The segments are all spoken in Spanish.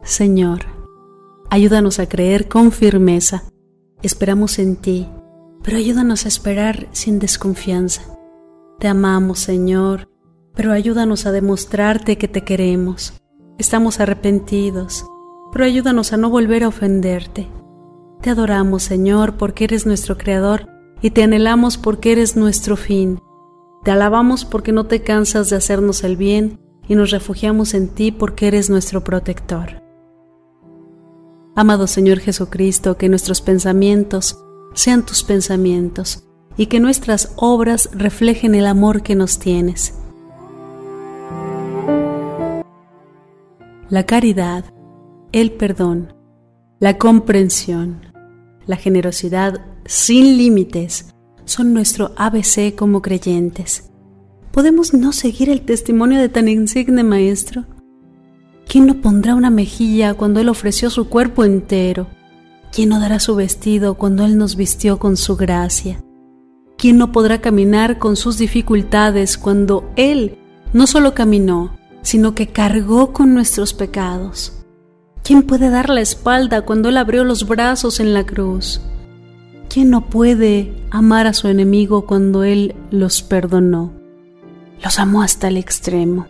Señor, ayúdanos a creer con firmeza. Esperamos en ti, pero ayúdanos a esperar sin desconfianza. Te amamos, Señor, pero ayúdanos a demostrarte que te queremos. Estamos arrepentidos, pero ayúdanos a no volver a ofenderte. Te adoramos, Señor, porque eres nuestro Creador y te anhelamos porque eres nuestro fin. Te alabamos porque no te cansas de hacernos el bien y nos refugiamos en ti porque eres nuestro protector. Amado Señor Jesucristo, que nuestros pensamientos sean tus pensamientos y que nuestras obras reflejen el amor que nos tienes. La caridad, el perdón, la comprensión, la generosidad sin límites son nuestro ABC como creyentes. ¿Podemos no seguir el testimonio de tan insigne Maestro? ¿Quién no pondrá una mejilla cuando Él ofreció su cuerpo entero? ¿Quién no dará su vestido cuando Él nos vistió con su gracia? ¿Quién no podrá caminar con sus dificultades cuando Él no solo caminó, sino que cargó con nuestros pecados? ¿Quién puede dar la espalda cuando Él abrió los brazos en la cruz? ¿Quién no puede amar a su enemigo cuando Él los perdonó? Los amó hasta el extremo.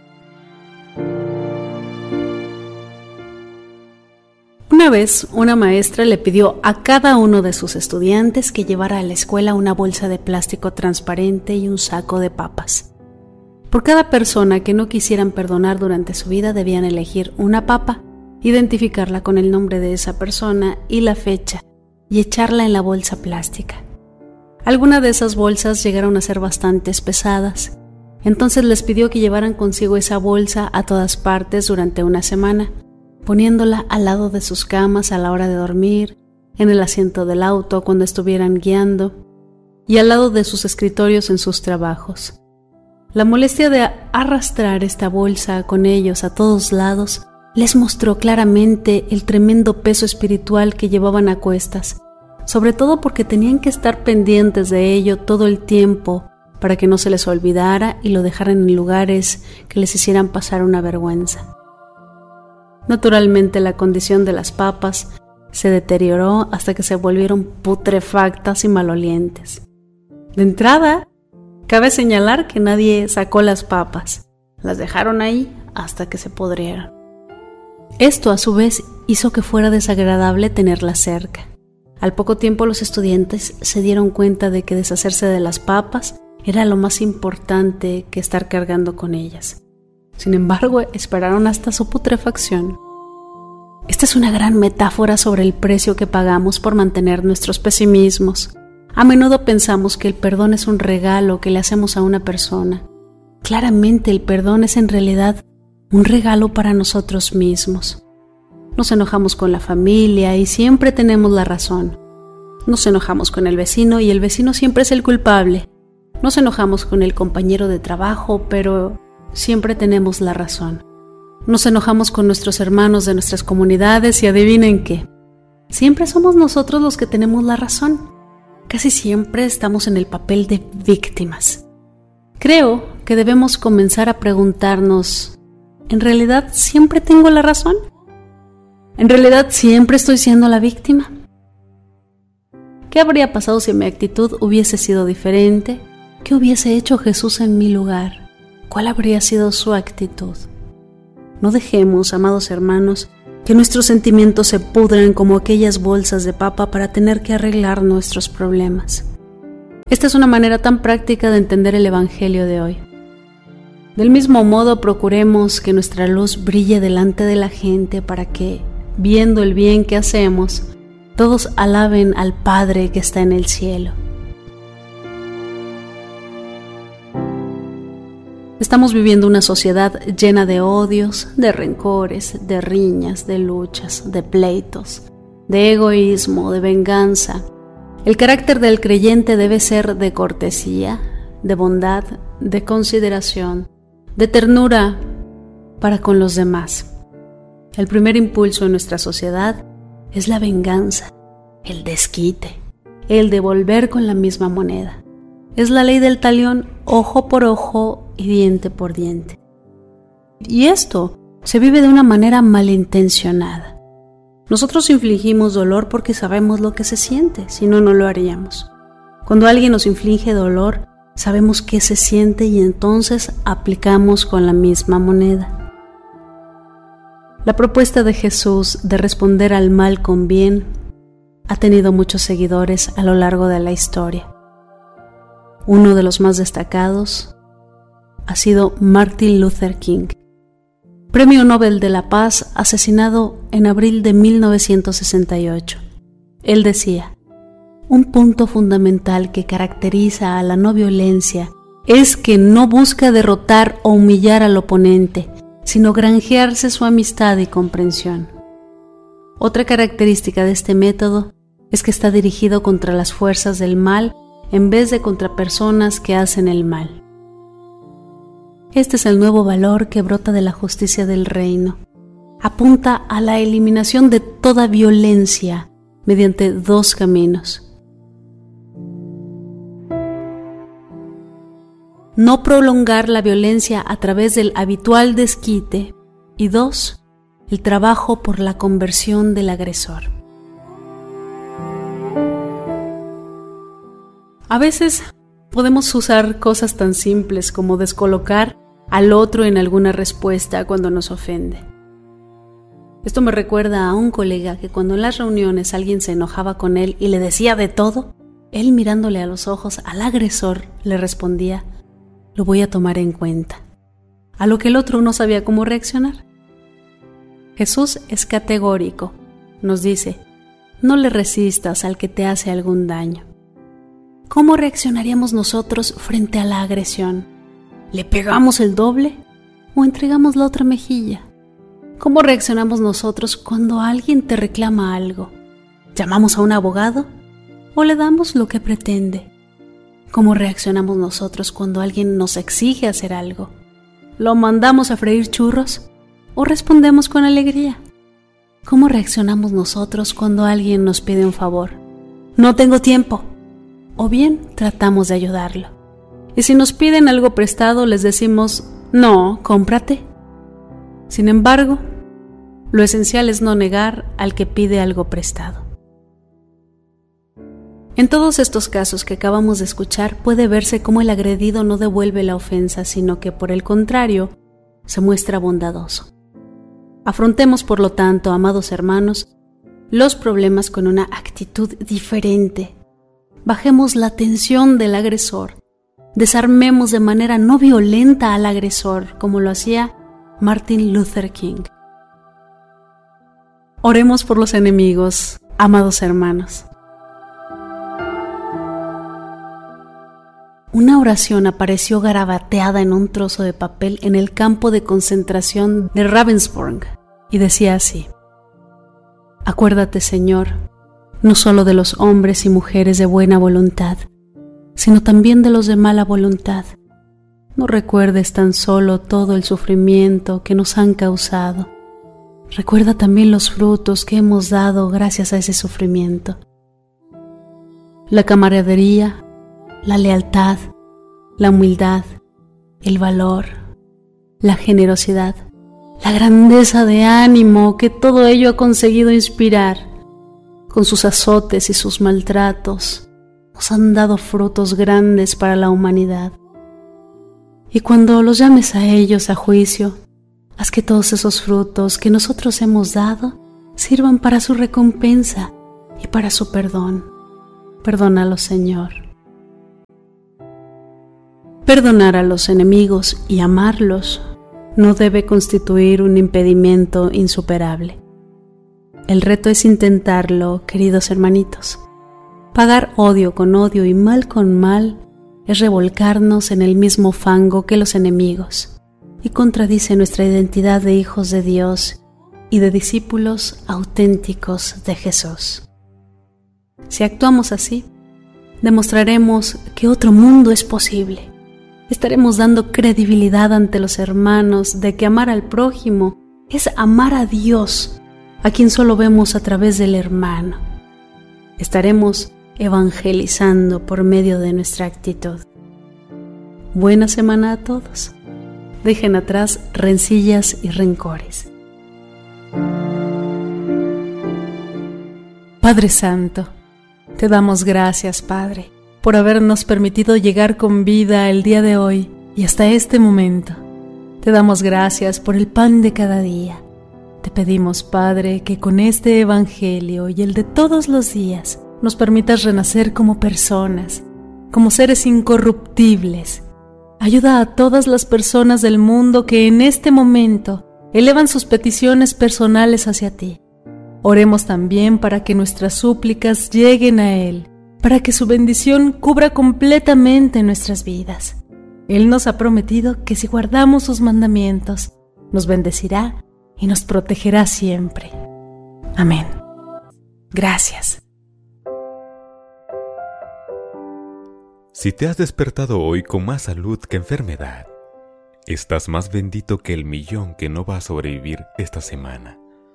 Una vez, una maestra le pidió a cada uno de sus estudiantes que llevara a la escuela una bolsa de plástico transparente y un saco de papas. Por cada persona que no quisieran perdonar durante su vida debían elegir una papa, identificarla con el nombre de esa persona y la fecha, y echarla en la bolsa plástica. Algunas de esas bolsas llegaron a ser bastante pesadas, entonces les pidió que llevaran consigo esa bolsa a todas partes durante una semana, poniéndola al lado de sus camas a la hora de dormir, en el asiento del auto cuando estuvieran guiando y al lado de sus escritorios en sus trabajos. La molestia de arrastrar esta bolsa con ellos a todos lados les mostró claramente el tremendo peso espiritual que llevaban a cuestas, sobre todo porque tenían que estar pendientes de ello todo el tiempo para que no se les olvidara y lo dejaran en lugares que les hicieran pasar una vergüenza. Naturalmente, la condición de las papas se deterioró hasta que se volvieron putrefactas y malolientes. De entrada, cabe señalar que nadie sacó las papas, las dejaron ahí hasta que se podrieron. Esto, a su vez, hizo que fuera desagradable tenerlas cerca. Al poco tiempo, los estudiantes se dieron cuenta de que deshacerse de las papas era lo más importante que estar cargando con ellas. Sin embargo, esperaron hasta su putrefacción. Esta es una gran metáfora sobre el precio que pagamos por mantener nuestros pesimismos. A menudo pensamos que el perdón es un regalo que le hacemos a una persona. Claramente, el perdón es en realidad un regalo para nosotros mismos. Nos enojamos con la familia y siempre tenemos la razón. Nos enojamos con el vecino y el vecino siempre es el culpable. Nos enojamos con el compañero de trabajo, pero siempre tenemos la razón. Nos enojamos con nuestros hermanos de nuestras comunidades y adivinen qué. Siempre somos nosotros los que tenemos la razón. Casi siempre estamos en el papel de víctimas. Creo que debemos comenzar a preguntarnos, ¿en realidad siempre tengo la razón? ¿En realidad siempre estoy siendo la víctima? ¿Qué habría pasado si mi actitud hubiese sido diferente? ¿Qué hubiese hecho Jesús en mi lugar? ¿Cuál habría sido su actitud? No dejemos, amados hermanos, que nuestros sentimientos se pudran como aquellas bolsas de papa para tener que arreglar nuestros problemas. Esta es una manera tan práctica de entender el Evangelio de hoy. Del mismo modo, procuremos que nuestra luz brille delante de la gente para que, viendo el bien que hacemos, todos alaben al Padre que está en el cielo. Estamos viviendo una sociedad llena de odios, de rencores, de riñas, de luchas, de pleitos, de egoísmo, de venganza. El carácter del creyente debe ser de cortesía, de bondad, de consideración, de ternura para con los demás. El primer impulso en nuestra sociedad es la venganza, el desquite, el devolver con la misma moneda. Es la ley del talión, ojo por ojo y diente por diente. Y esto se vive de una manera malintencionada. Nosotros infligimos dolor porque sabemos lo que se siente, si no, no lo haríamos. Cuando alguien nos inflige dolor, sabemos qué se siente y entonces aplicamos con la misma moneda. La propuesta de Jesús de responder al mal con bien ha tenido muchos seguidores a lo largo de la historia. Uno de los más destacados ha sido Martin Luther King, Premio Nobel de la Paz, asesinado en abril de 1968. Él decía: un punto fundamental que caracteriza a la no violencia es que no busca derrotar o humillar al oponente, sino granjearse su amistad y comprensión. Otra característica de este método es que está dirigido contra las fuerzas del mal en vez de contra personas que hacen el mal. Este es el nuevo valor que brota de la justicia del reino. Apunta a la eliminación de toda violencia mediante dos caminos. No prolongar la violencia a través del habitual desquite. Y dos, el trabajo por la conversión del agresor. A veces podemos usar cosas tan simples como descolocar al otro en alguna respuesta cuando nos ofende. Esto me recuerda a un colega que cuando en las reuniones alguien se enojaba con él y le decía de todo, él mirándole a los ojos al agresor le respondía: lo voy a tomar en cuenta. A lo que el otro no sabía cómo reaccionar. Jesús es categórico. Nos dice: no le resistas al que te hace algún daño. ¿Cómo reaccionaríamos nosotros frente a la agresión? ¿Le pegamos el doble o entregamos la otra mejilla? ¿Cómo reaccionamos nosotros cuando alguien te reclama algo? ¿Llamamos a un abogado o le damos lo que pretende? ¿Cómo reaccionamos nosotros cuando alguien nos exige hacer algo? ¿Lo mandamos a freír churros o respondemos con alegría? ¿Cómo reaccionamos nosotros cuando alguien nos pide un favor? No tengo tiempo. O bien tratamos de ayudarlo. Y si nos piden algo prestado, les decimos: no, cómprate. Sin embargo, lo esencial es no negar al que pide algo prestado. En todos estos casos que acabamos de escuchar, puede verse cómo el agredido no devuelve la ofensa, sino que por el contrario, se muestra bondadoso. Afrontemos, por lo tanto, amados hermanos, los problemas con una actitud diferente. Bajemos la tensión del agresor. Desarmemos de manera no violenta al agresor, como lo hacía Martin Luther King. Oremos por los enemigos, amados hermanos. Una oración apareció garabateada en un trozo de papel en el campo de concentración de Ravensbrück y decía así: acuérdate, Señor, no solo de los hombres y mujeres de buena voluntad, sino también de los de mala voluntad. No recuerdes tan solo todo el sufrimiento que nos han causado. Recuerda también los frutos que hemos dado gracias a ese sufrimiento. La camaradería, la lealtad, la humildad, el valor, la generosidad, la grandeza de ánimo que todo ello ha conseguido inspirar. Con sus azotes y sus maltratos, nos han dado frutos grandes para la humanidad. Y cuando los llames a ellos a juicio, haz que todos esos frutos que nosotros hemos dado sirvan para su recompensa y para su perdón. Perdónalos, Señor. Perdonar a los enemigos y amarlos no debe constituir un impedimento insuperable. El reto es intentarlo, queridos hermanitos. Pagar odio con odio y mal con mal es revolcarnos en el mismo fango que los enemigos y contradice nuestra identidad de hijos de Dios y de discípulos auténticos de Jesús. Si actuamos así, demostraremos que otro mundo es posible. Estaremos dando credibilidad ante los hermanos de que amar al prójimo es amar a Dios, a quien solo vemos a través del hermano. Estaremos evangelizando por medio de nuestra actitud. Buena semana a todos. dejen atrás rencillas y rencores. Padre Santo, te damos gracias, Padre, por habernos permitido llegar con vida el día de hoy y hasta este momento. Te damos gracias por el pan de cada día. Te pedimos, Padre, que con este Evangelio y el de todos los días nos permitas renacer como personas, como seres incorruptibles. Ayuda a todas las personas del mundo que en este momento elevan sus peticiones personales hacia ti. Oremos también para que nuestras súplicas lleguen a Él, para que su bendición cubra completamente nuestras vidas. Él nos ha prometido que si guardamos sus mandamientos, nos bendecirá y nos protegerá siempre. Amén. Gracias. Si te has despertado hoy con más salud que enfermedad, estás más bendito que el 1.000.000 que no va a sobrevivir esta semana.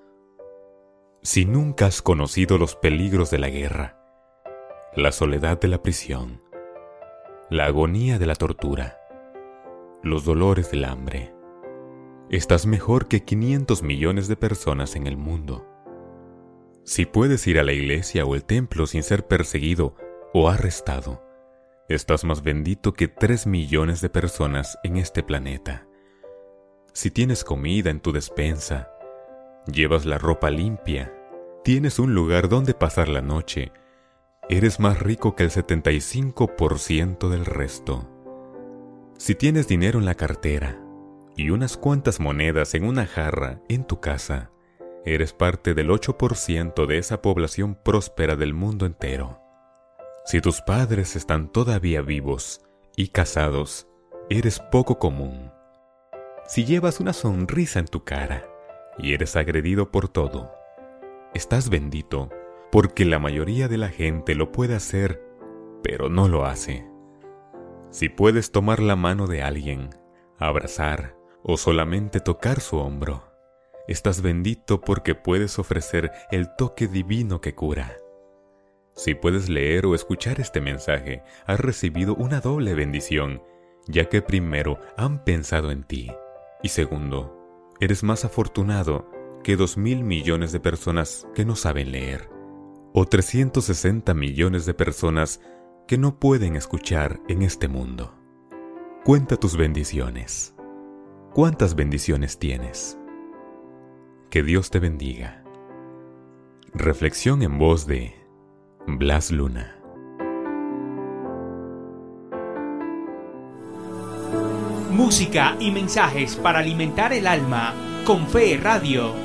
Si nunca has conocido los peligros de la guerra, la soledad de la prisión, la agonía de la tortura, los dolores del hambre, estás mejor que 500 millones de personas en el mundo. Si puedes ir a la iglesia o el templo sin ser perseguido o arrestado, estás más bendito que 3 millones de personas en este planeta. Si tienes comida en tu despensa, llevas la ropa limpia, tienes un lugar donde pasar la noche, eres más rico que el 75% del resto. Si tienes dinero en la cartera y unas cuantas monedas en una jarra en tu casa, eres parte del 8% de esa población próspera del mundo entero. Si tus padres están todavía vivos y casados, eres poco común. Si llevas una sonrisa en tu cara y eres agredido por todo, estás bendito porque la mayoría de la gente lo puede hacer, pero no lo hace. Si puedes tomar la mano de alguien, abrazar o solamente tocar su hombro, estás bendito porque puedes ofrecer el toque divino que cura. Si puedes leer o escuchar este mensaje, has recibido una doble bendición, ya que primero han pensado en ti y segundo, eres más afortunado que 2.000 millones de personas que no saben leer, o 360 millones de personas que no pueden escuchar en este mundo. Cuenta tus bendiciones. ¿Cuántas bendiciones tienes? Que Dios te bendiga. Reflexión en voz de Blas Luna. Música y mensajes para alimentar el alma con Fe Radio.